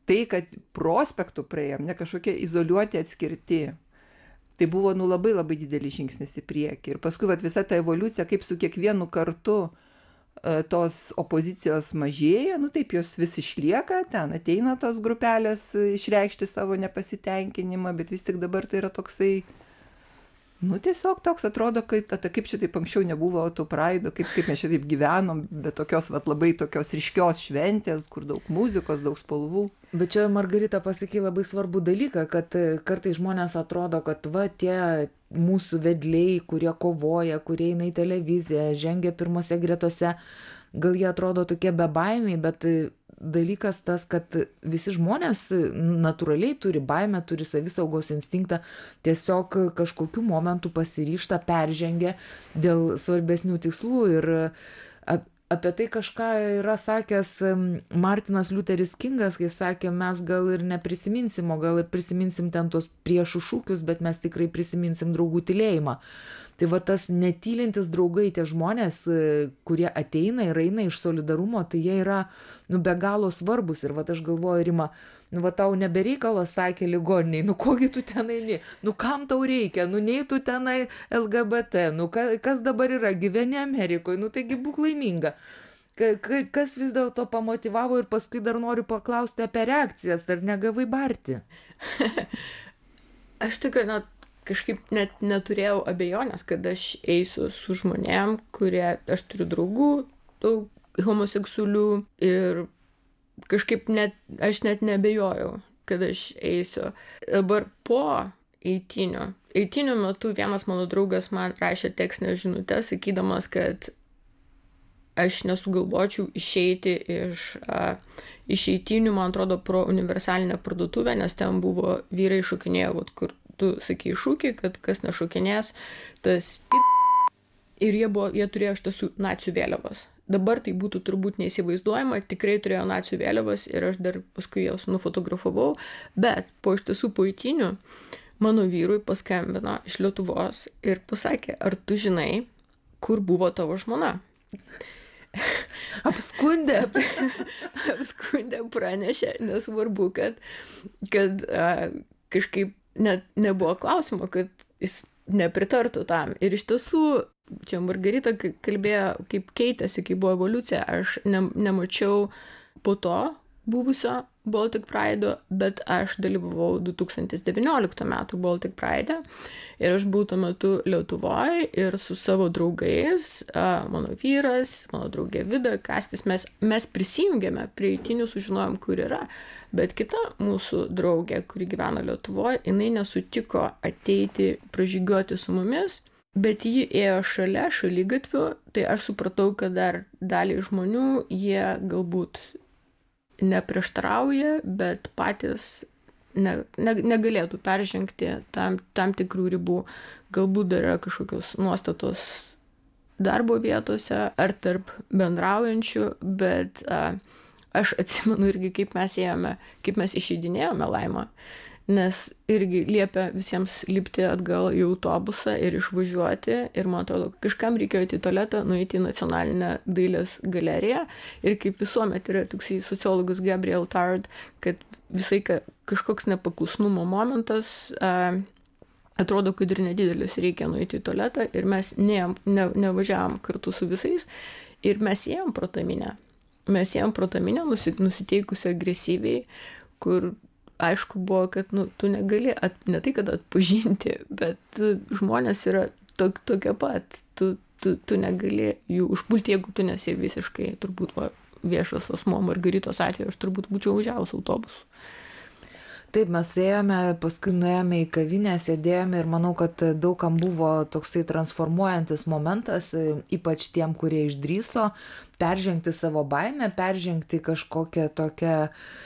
tai, kad prospektu praėjom, ne kažkokie izoliuoti, atskirti, tai buvo labai labai didelis žingsnis į priekį. Ir paskui visa ta evoliucija, kaip su kiekvienu kartu tos opozicijos mažėja, taip jos vis išlieka, ten ateina tos grupelės išreikšti savo nepasitenkinimą, bet vis tik dabar tai yra toksai, tiesiog toks atrodo, kaip šitaip anksčiau nebuvo tų praidų, kaip mes šitaip gyvenom, bet tokios labai tokios ryškios šventės, kur daug muzikos, daug spalvų. Bet čia Margarita pasakė labai svarbų dalyką, kad kartais žmonės atrodo, kad tie mūsų vedliai, kurie kovoja, kurie eina į televiziją, žengia pirmose gretose, gal jie atrodo tokie bebaimiai, bet dalykas tas, kad visi žmonės natūraliai turi baimę, turi savisaugos instinktą, tiesiog kažkokiu momentu pasiryžta, peržengia dėl svarbesnių tikslų. Ir apie tai kažką yra sakęs Martinas Liuteris Kingas, kai sakė, mes gal ir neprisiminsim, o gal ir prisiminsim ten tos priešų šūkius, bet mes tikrai prisiminsim draugų tylėjimą. Tai tas netylintis draugai, tie žmonės, kurie ateina ir eina iš solidarumo, tai jie yra be galo svarbus. Ir aš galvoju, Rima, tau nebereikalas sakė ligoniniai, kogi tu ten eini, kam tau reikia, nei tu tenai LGBT, kas dabar yra, gyveni Amerikoje, taigi būk laiminga. Kas vis dėlto pamotivavo, ir paskui dar noriu paklausti apie reakcijas, ar negavai barti? Aš tikrai kažkaip net neturėjau abejonės, kad aš eisiu su žmonėm, aš turiu draugų, daug homoseksualių, ir kažkaip aš net nebejojau, kad aš eisiu. Dabar po eitinių metu vienas mano draugas man rašė tekstinę žinutę, sakydamas, kad aš nesugalvočiau išeiti iš eitinių, man atrodo, pro universalinę parduotuvę, nes ten buvo vyrai šokinėjo, kur tu sakei šūkį, kad kas nešokinės, tas ir jie turėjo iš tiesų nacių vėliavas. Dabar tai būtų turbūt neįsivaizduojama, tikrai turėjo nacių vėliavas ir aš dar paskui jas nufotografavau, bet iš tiesų po eitinių mano vyrui paskambino iš Lietuvos ir pasakė, ar tu žinai, kur buvo tavo žmona? Apskundė, pranešė, nesvarbu, kad kažkaip net nebuvo klausimo, kad jis nepritartų tam. Ir iš tiesų, čia Margarita kalbėjo, kaip keitėsi, kaip buvo evoliucija, aš nemačiau po to buvusio Baltic Pride'o, bet aš dalyvavau 2019 metų Baltic Pride'e ir aš buvau tuo metu Lietuvoje ir su savo draugais, mano vyras, mano draugė Vida, Kastis, mes prisijungėme prie eitinių, sužinojom, kur yra, bet kita mūsų draugė, kuri gyvena Lietuvoje, jinai nesutiko ateiti pražygiuoti su mumis, bet ji ėjo šaligatviu, tai aš supratau, kad dar daliai žmonių jie galbūt neprieštrauja, bet patys negalėtų peržengti tam tikrų ribų. Galbūt dar yra kažkokios nuostatos darbo vietose ar tarp bendraujančių, bet aš atsimenu irgi, kaip mes išeidinėjome, Laima, nes irgi liepia visiems lipti atgal į autobusą ir išvažiuoti, ir man atrodo, kažkam reikėjo į tualetą, nueiti į Nacionalinę dailės galeriją, ir kaip visuomet yra toksai sociologas Gabriel Tard, kad visai kažkoks nepaklusnumo momentas, atrodo, kad ir nedidelis, reikia nueiti į tualetą, ir mes nevažiavom kartu su visais, ir mes ėjom pro tą minę. Mes ėjom pro tą minę, nusiteikusi agresyviai, kur aišku buvo, kad tu negali, ne tai, kad atpažinti, bet žmonės yra tokie pat, tu negali jų užpulti, jeigu tu nesi visiškai, turbūt viešas asmuo. Margaritos atveju aš turbūt būčiau važiavus autobusu. Taip, mes ėjome, paskui nuėjome į kavinę, sėdėjome ir manau, kad daugam buvo toksai transformuojantis momentas, ypač tiem, kurie išdrįso peržengti savo baimę, peržengti kažkokią tokią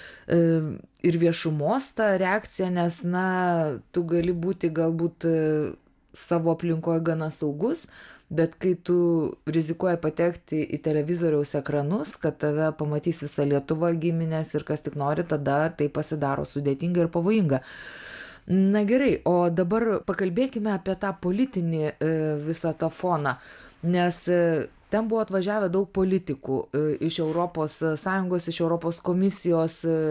ir viešumos tą reakciją, nes, tu gali būti galbūt savo aplinkoje gana saugus, bet kai tu rizikuoji patekti į televizoriaus ekranus, kad tave pamatys visa Lietuva, giminės ir kas tik nori, tada tai pasidaro sudėtinga ir pavojinga. Na gerai, o dabar pakalbėkime apie tą politinį visą tą foną, nes ten buvo atvažiavę daug politikų iš Europos Sąjungos, iš Europos komisijos,